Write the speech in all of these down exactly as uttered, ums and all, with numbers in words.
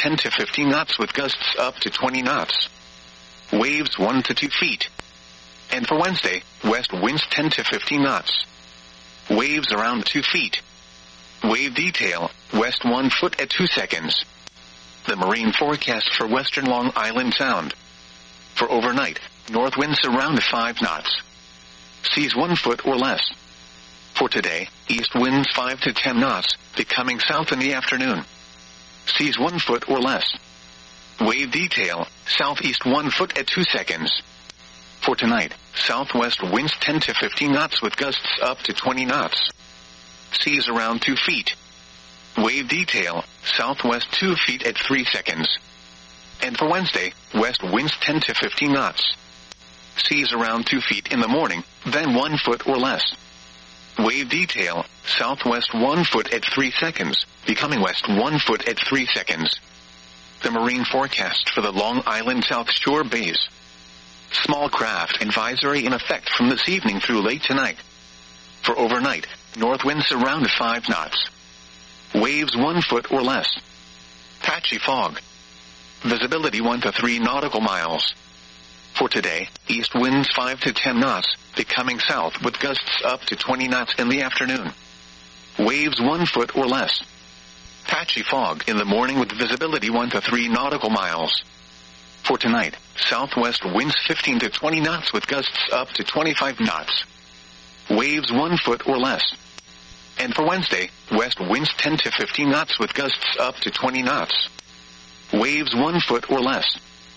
ten to fifteen knots with gusts up to twenty knots. Waves one to two feet. And for Wednesday, west winds ten to fifteen knots. Waves around two feet. Wave detail, west one foot at two seconds. The marine forecast for western Long Island Sound. For overnight, north winds around five knots. Seas one foot or less. For today, east winds five to ten knots, becoming south in the afternoon. Seas one foot or less. Wave detail, southeast one foot at two seconds. For tonight, southwest winds ten to fifteen knots with gusts up to twenty knots. Seas around two feet. Wave detail, southwest two feet at three seconds. And for Wednesday, west winds ten to fifteen knots. Seas around two feet in the morning, then one foot or less. Wave detail, southwest one foot at three seconds, becoming west one foot at three seconds. The marine forecast for the Long Island South Shore bays. Small craft advisory in effect from this evening through late tonight. For overnight, north winds around five knots. Waves one foot or less. Patchy fog. Visibility one to three nautical miles. For today, east winds five to ten knots, becoming south with gusts up to twenty knots in the afternoon. Waves one foot or less. Patchy fog in the morning with visibility one to three nautical miles. For tonight, southwest winds fifteen to twenty knots with gusts up to twenty-five knots. Waves one foot or less. And for Wednesday, west winds ten to fifteen knots with gusts up to twenty knots. Waves one foot or less.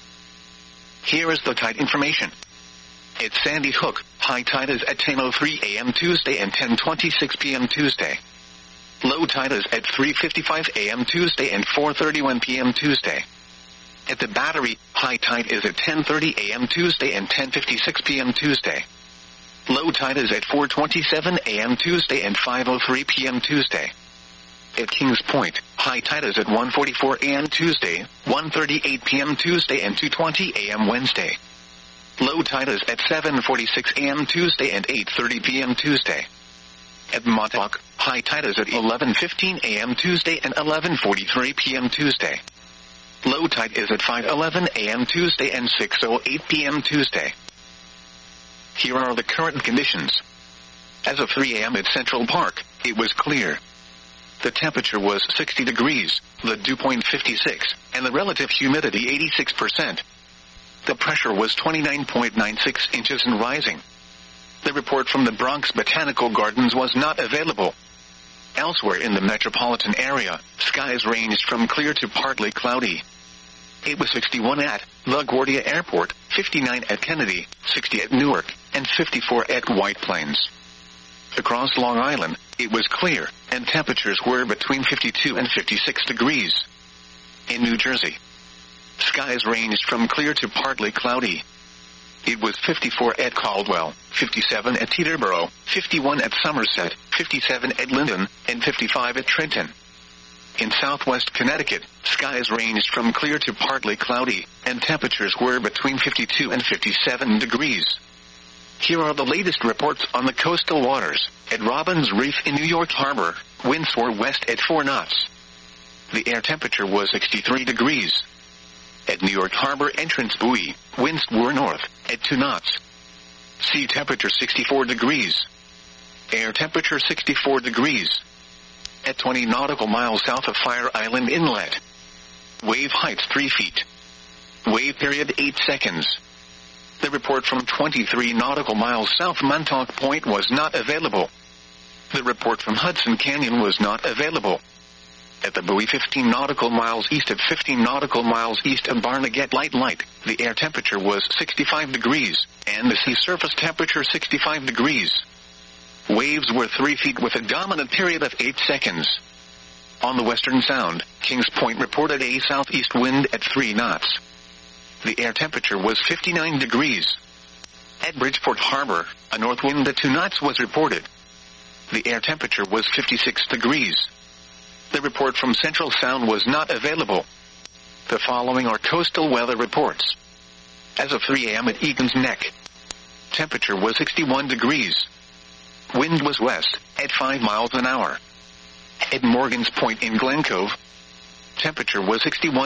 Here is the tide information. At Sandy Hook, high tide is at ten oh three a.m. Tuesday and ten twenty-six p.m. Tuesday. Low tide is at three fifty-five a.m. Tuesday and four thirty-one p.m. Tuesday. At the Battery, high tide is at ten thirty a.m. Tuesday and ten fifty-six p.m. Tuesday. Low tide is at four twenty-seven a.m. Tuesday and five oh three p.m. Tuesday. At Kings Point, high tide is at one forty-four a.m. Tuesday, one thirty-eight p.m. Tuesday and two twenty a.m. Wednesday. Low tide is at seven forty-six a.m. Tuesday and eight thirty p.m. Tuesday. At Montauk, high tide is at eleven fifteen a.m. Tuesday and eleven forty-three p.m. Tuesday. Low tide is at five eleven a.m. Tuesday and six oh eight p.m. Tuesday. Here are the current conditions. As of three a.m. at Central Park, it was clear. The temperature was sixty degrees, the dew point fifty-six, and the relative humidity eighty-six percent. The pressure was twenty-nine point nine six inches and rising. The report from the Bronx Botanical Gardens was not available. Elsewhere in the metropolitan area, skies ranged from clear to partly cloudy. It was sixty-one at LaGuardia Airport, fifty-nine at Kennedy, sixty at Newark, and fifty-four at White Plains. Across Long Island, it was clear, and temperatures were between fifty-two and fifty-six degrees. In New Jersey, skies ranged from clear to partly cloudy. It was fifty-four at Caldwell, fifty-seven at Teterboro, fifty-one at Somerset, fifty-seven at Linden, and fifty-five at Trenton. In southwest Connecticut, skies ranged from clear to partly cloudy, and temperatures were between fifty-two and fifty-seven degrees. Here are the latest reports on the coastal waters. At Robbins Reef in New York Harbor, winds were west at four knots. The air temperature was sixty-three degrees. At New York Harbor Entrance Buoy, winds were north at two knots. Sea temperature sixty-four degrees. Air temperature sixty-four degrees. At twenty nautical miles south of Fire Island Inlet. Wave height three feet. Wave period eight seconds. The report from twenty-three nautical miles south Montauk Point was not available. The report from Hudson Canyon was not available. At the buoy fifteen nautical miles east of fifteen nautical miles east of Barnegat Light Light, the air temperature was sixty-five degrees, and the sea surface temperature sixty-five degrees. Waves were three feet with a dominant period of eight seconds. On the Western Sound, Kings Point reported a southeast wind at three knots. The air temperature was fifty-nine degrees. At Bridgeport Harbor, a north wind at two knots was reported. The air temperature was fifty-six degrees. The report from Central Sound was not available. The following are coastal weather reports. As of three a.m. at Egan's Neck, temperature was sixty-one degrees. Wind was west, at five miles an hour. At Morgan's Point in Glen Cove, temperature was sixty-one